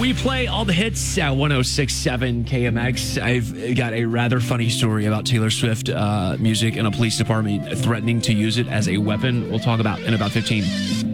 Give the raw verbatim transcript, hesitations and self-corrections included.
We play all the hits at one oh six point seven K M X. I've got a rather funny story about Taylor Swift uh, music and a police department threatening to use it as a weapon. We'll talk about in about fifteen.